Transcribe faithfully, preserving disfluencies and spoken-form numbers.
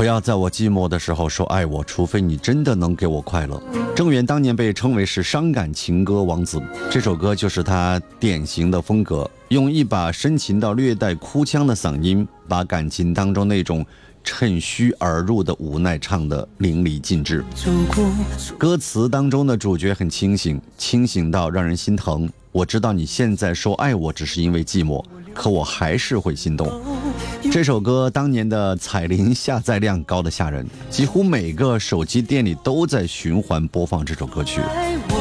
不要在我寂寞的时候说爱我，除非你真的能给我快乐。郑源当年被称为是伤感情歌王子，这首歌就是他典型的风格，用一把深情到略带哭腔的嗓音，把感情当中那种趁虚而入的无奈唱得淋漓尽致。歌词当中的主角很清醒，清醒到让人心疼。我知道你现在说爱我只是因为寂寞，可我还是会心动。这首歌当年的彩铃下载量高得吓人，几乎每个手机店里都在循环播放这首歌曲。